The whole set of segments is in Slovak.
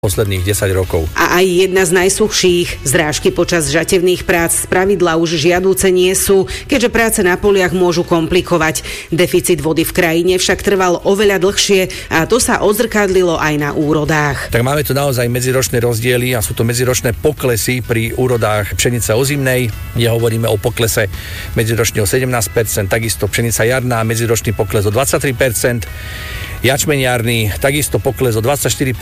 posledných 10 rokov. A aj jedna z najsuchších. Zrážky počas žatevných prác spravidla už žiadúce nie sú, keďže práce na poliach môžu komplikovať. Deficit vody v krajine však trval oveľa dlhšie a to sa odzrkadlilo aj na úrodách. Tak máme tu naozaj medziročné rozdiely a sú to medziročné poklesy pri úrodách pšenice ozimnej. Hovoríme o poklese medziročne o 17%, takisto pšenica jarná, medziročný pokles o 23%. Jačmeň jarný, takisto pokles o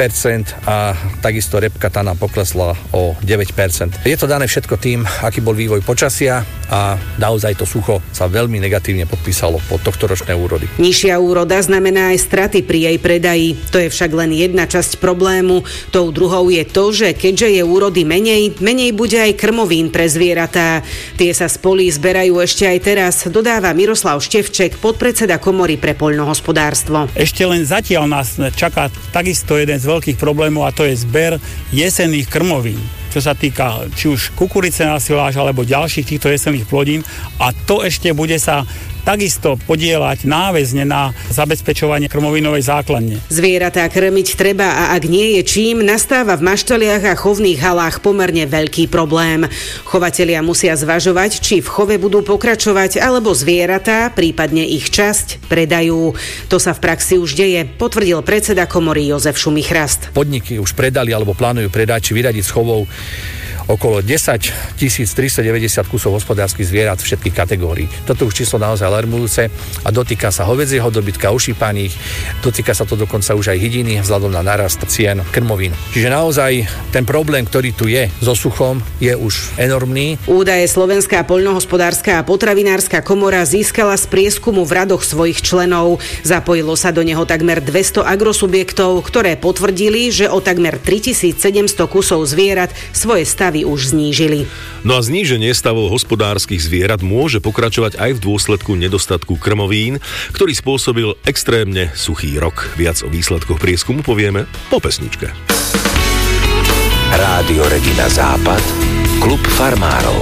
24% a takisto repka tá nám poklesla o 9%. Je to dané všetko tým, aký bol vývoj počasia a naozaj to sucho sa veľmi negatívne podpísalo pod tohtoročné úrody. Nižšia úroda znamená aj straty pri jej predaji. To je však len jedna časť problému. Tou druhou je to, že keďže je úrody menej bude aj krmovín pre zvieratá. Tie sa z polí zberajú ešte aj teraz, dodáva Miroslav Števček, podpredseda Komory pre poľnohospodárstvo. Ešte len zatiaľ nás čaká takisto jeden z veľkých problémov a to je zber jesenných krmovín. Čo sa týka či už kukurice na siláž alebo ďalších týchto jesenných plodín a to ešte bude sa takisto podieľať náväzne na zabezpečovanie krmovinovej základne. Zvieratá krmiť treba a ak nie je čím, nastáva v maštaliach a chovných halách pomerne veľký problém. Chovatelia musia zvažovať, či v chove budú pokračovať, alebo zvieratá, prípadne ich časť, predajú. To sa v praxi už deje, potvrdil predseda Komory Jozef Šumichrast. Podniky už predali alebo plánujú predať či vyradiť z chovov okolo 10 390 kusov hospodárskych zvierat všetkých kategórií. Toto už číslo naozaj alarmujúce a dotýka sa hovädzieho dobytka, ušípaných, dotýka sa to dokonca už aj hydiny vzhľadom na nárast cien krmovín. Čiže naozaj ten problém, ktorý tu je so suchom, je už enormný. Údaje Slovenská poľnohospodárska a potravinárska komora získala z prieskumu v radoch svojich členov. Zapojilo sa do neho takmer 200 agrosubjektov, ktoré potvrdili, že o takmer 3700 kusov zvierat svoje stavy už znížili. No a zníženie stavov hospodárskych zvierat môže pokračovať aj v dôsledku nedostatku krmovín, ktorý spôsobil extrémne suchý rok. Viac o výsledkoch prieskumu povieme po pesničke. Rádio Regina Západ, klub farmárov.